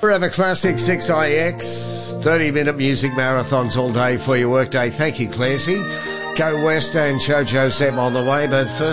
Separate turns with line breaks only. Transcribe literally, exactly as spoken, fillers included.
Forever Classic six I X, thirty minute music marathons all day for your workday. Thank you, Classy. Go West and Jojo Zep on the way, but first